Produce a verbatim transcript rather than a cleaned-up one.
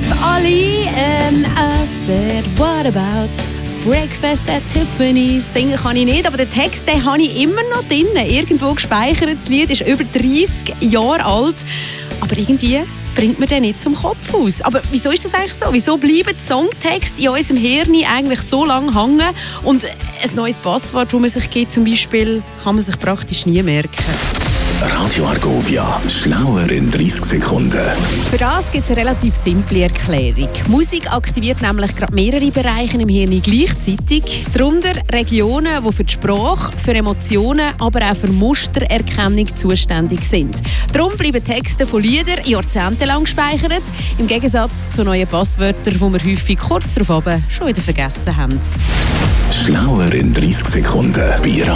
Ali, and I said, what about Breakfast at Tiffany's? Singen kann ich nicht, aber den Text den habe ich immer noch drin, irgendwo gespeichert. Das Lied ist über dreissig Jahre alt, aber irgendwie bringt man den nicht zum Kopf aus. Aber wieso ist das eigentlich so? Wieso bleiben die Songtexte in unserem Hirn eigentlich so lange hängen? Und ein neues Passwort, das man sich gibt, zum Beispiel, kann man sich praktisch nie merken. Radio Argovia, schlauer in dreissig Sekunden. Für das gibt es eine relativ simple Erklärung. Musik aktiviert nämlich gerade mehrere Bereiche im Hirn gleichzeitig. Darunter Regionen, die für die Sprache, für Emotionen, aber auch für Mustererkennung zuständig sind. Darum bleiben Texte von Liedern jahrzehntelang gespeichert, im Gegensatz zu neuen Passwörtern, die wir häufig kurz darauf schon wieder vergessen haben. Schlauer in dreissig Sekunden bei